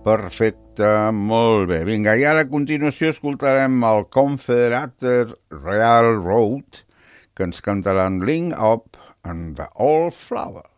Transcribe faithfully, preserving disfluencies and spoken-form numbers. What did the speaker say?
Perfecte, molt bé. Vinga, i ara a continuació escoltarem el Confederate Railroad, que ens cantaran Link Up and the Old Flower.